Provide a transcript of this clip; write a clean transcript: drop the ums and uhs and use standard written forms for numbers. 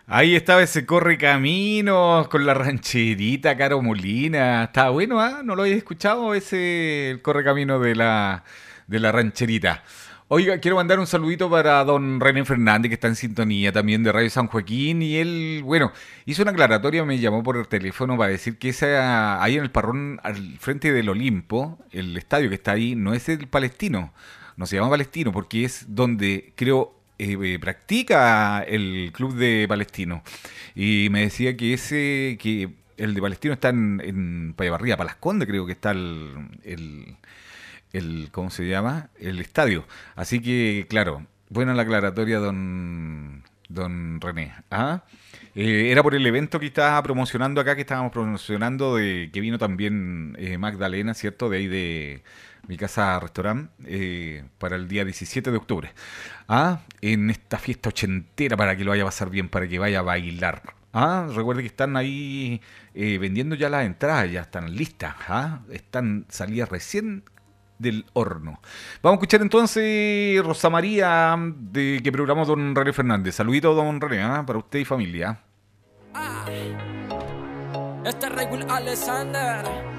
Ahí estaba ese corre caminos con la rancherita Caro Molina. Estaba bueno, ¿ah? ¿No lo habéis escuchado? Ese el corre camino de la rancherita. Oiga, quiero mandar un saludito para don René Fernández, que está en sintonía también de Radio San Joaquín. Y él, bueno, hizo una aclaratoria, me llamó por el teléfono para decir que esa, ahí en el parrón al frente del Olimpo, el estadio que está ahí, no es el Palestino. No se llama Palestino porque es donde creo practica el club de Palestino. Y me decía que ese, que el de Palestino está en Payabarría, Palas Condes creo que está ¿cómo se llama? El estadio. Así que, claro, buena la aclaratoria, don René. ¿Ah? Era por el evento que estaba promocionando acá, que estábamos promocionando, de que vino también Magdalena, ¿cierto? De ahí de mi casa restaurante, para el día 17 de octubre. ¿Ah? En esta fiesta ochentera para que lo vaya a pasar bien, para que vaya a bailar. Ah, recuerde que están ahí vendiendo ya las entradas, ya están listas. ¿Ah? Están salidas recién del horno. Vamos a escuchar entonces Rosa María de que programó don René Fernández. Saludito, don René, ¿ah? Para usted y familia. Ah, este es Raúl Alexander.